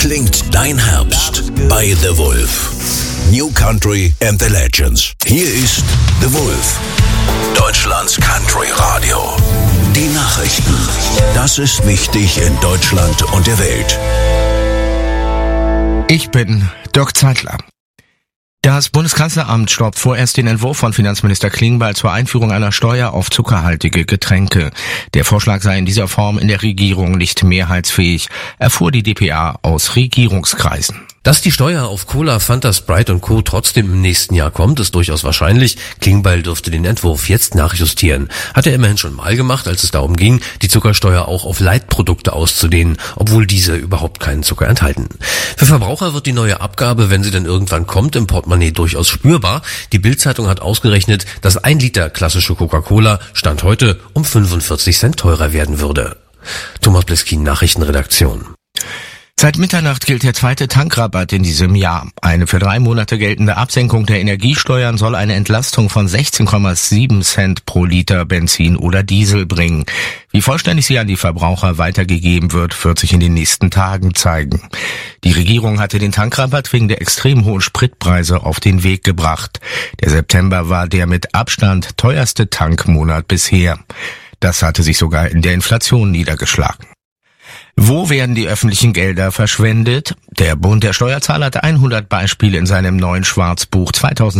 klingt dein Herbst bei The Wolf. New Country and the Legends. Hier ist The Wolf, Deutschlands Country Radio. Die Nachrichten. Das ist wichtig in Deutschland und der Welt. Ich bin Dirk Zeitler. Das Bundeskanzleramt stoppt vorerst den Entwurf von Finanzminister Klingbeil zur Einführung einer Steuer auf zuckerhaltige Getränke. Der Vorschlag sei in dieser Form in der Regierung nicht mehrheitsfähig, erfuhr die dpa aus Regierungskreisen. Dass die Steuer auf Cola, Fanta, Sprite und Co. trotzdem im nächsten Jahr kommt, ist durchaus wahrscheinlich. Klingbeil dürfte den Entwurf jetzt nachjustieren. Hat er immerhin schon mal gemacht, als es darum ging, die Zuckersteuer auch auf Leitprodukte auszudehnen, obwohl diese überhaupt keinen Zucker enthalten. Für Verbraucher wird die neue Abgabe, wenn sie dann irgendwann kommt, im Portemonnaie durchaus spürbar. Die Bild-Zeitung hat ausgerechnet, dass 1 Liter klassische Coca-Cola Stand heute um 45 Cent teurer werden würde. Thomas Bliskin, Nachrichtenredaktion. Seit Mitternacht gilt der zweite Tankrabatt in diesem Jahr. Eine für 3 Monate geltende Absenkung der Energiesteuern soll eine Entlastung von 16,7 Cent pro Liter Benzin oder Diesel bringen. Wie vollständig sie an die Verbraucher weitergegeben wird sich in den nächsten Tagen zeigen. Die Regierung hatte den Tankrabatt wegen der extrem hohen Spritpreise auf den Weg gebracht. Der September war der mit Abstand teuerste Tankmonat bisher. Das hatte sich sogar in der Inflation niedergeschlagen. Wo werden die öffentlichen Gelder verschwendet? Der Bund der Steuerzahler hat 100 Beispiele in seinem neuen Schwarzbuch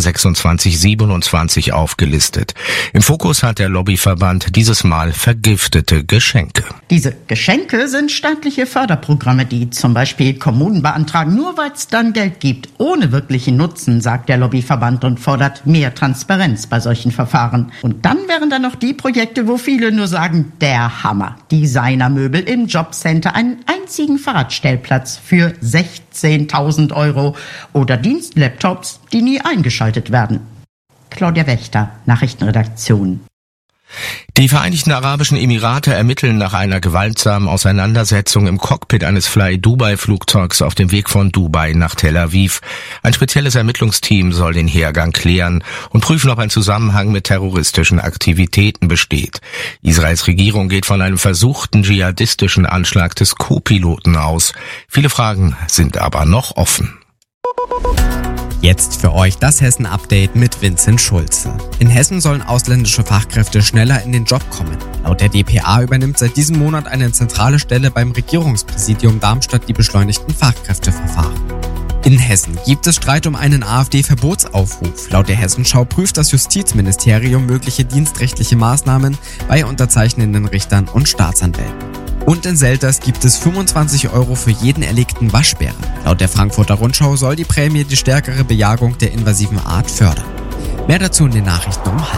2026-27 aufgelistet. Im Fokus hat der Lobbyverband dieses Mal vergiftete Geschenke. Diese Geschenke sind staatliche Förderprogramme, die zum Beispiel Kommunen beantragen, nur weil es dann Geld gibt, ohne wirklichen Nutzen, sagt der Lobbyverband und fordert mehr Transparenz bei solchen Verfahren. Und dann wären da noch die Projekte, wo viele nur sagen, der Hammer. Designermöbel im Jobcenter, einen einzigen Fahrradstellplatz für 16.000 € oder Dienstlaptops, die nie eingeschaltet werden. Claudia Wächter, Nachrichtenredaktion. Die Vereinigten Arabischen Emirate ermitteln nach einer gewaltsamen Auseinandersetzung im Cockpit eines Fly-Dubai-Flugzeugs auf dem Weg von Dubai nach Tel Aviv. Ein spezielles Ermittlungsteam soll den Hergang klären und prüfen, ob ein Zusammenhang mit terroristischen Aktivitäten besteht. Israels Regierung geht von einem versuchten dschihadistischen Anschlag des Co-Piloten aus. Viele Fragen sind aber noch offen. Jetzt für euch das Hessen-Update mit Vincent Schulze. In Hessen sollen ausländische Fachkräfte schneller in den Job kommen. Laut der dpa übernimmt seit diesem Monat eine zentrale Stelle beim Regierungspräsidium Darmstadt die beschleunigten Fachkräfteverfahren. In Hessen gibt es Streit um einen AfD-Verbotsaufruf. Laut der Hessenschau prüft das Justizministerium mögliche dienstrechtliche Maßnahmen bei unterzeichnenden Richtern und Staatsanwälten. Und in Selters gibt es 25 € für jeden erlegten Waschbären. Laut der Frankfurter Rundschau soll die Prämie die stärkere Bejagung der invasiven Art fördern. Mehr dazu in den Nachrichten um 12:30.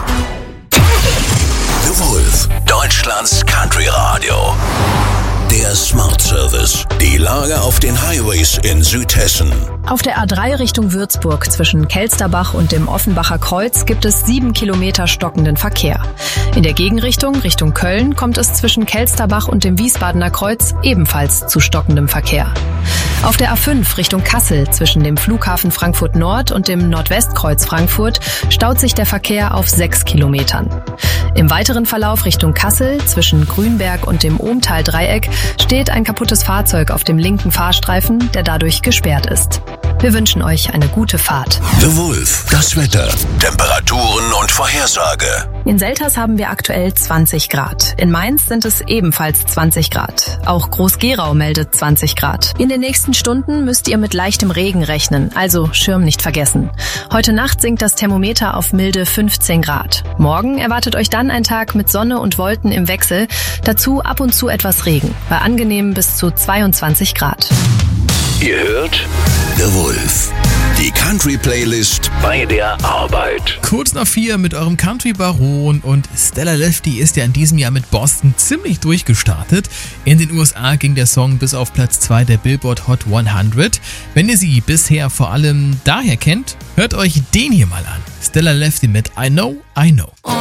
The Wolf, Deutschlands Country Radio. Der Smart Service. Die Lage auf den Highways in Südhessen. Auf der A3 Richtung Würzburg zwischen Kelsterbach und dem Offenbacher Kreuz gibt es 7 Kilometer stockenden Verkehr. In der Gegenrichtung Richtung Köln kommt es zwischen Kelsterbach und dem Wiesbadener Kreuz ebenfalls zu stockendem Verkehr. Auf der A5 Richtung Kassel zwischen dem Flughafen Frankfurt Nord und dem Nordwestkreuz Frankfurt staut sich der Verkehr auf 6 Kilometern. Im weiteren Verlauf Richtung Kassel zwischen Grünberg und dem Ohmtal-Dreieck steht ein kaputtes Fahrzeug auf dem linken Fahrstreifen, der dadurch gesperrt ist. Wir wünschen euch eine gute Fahrt. The Wolf, das Wetter, Temperaturen und Vorhersage. In Selters haben wir aktuell 20 Grad. In Mainz sind es ebenfalls 20 Grad. Auch Groß-Gerau meldet 20 Grad. In den nächsten Stunden müsst ihr mit leichtem Regen rechnen, also Schirm nicht vergessen. Heute Nacht sinkt das Thermometer auf milde 15 Grad. Morgen erwartet euch dann ein Tag mit Sonne und Wolken im Wechsel. Dazu ab und zu etwas Regen, bei angenehm bis zu 22 Grad. Ihr hört The Wolf, die Country-Playlist bei der Arbeit. Kurz nach 4 mit eurem Country-Baron und Stella Lefty ist ja in diesem Jahr mit Boston ziemlich durchgestartet. In den USA ging der Song bis auf Platz 2 der Billboard Hot 100. Wenn ihr sie bisher vor allem daher kennt, hört euch den hier mal an. Stella Lefty mit I Know, I Know.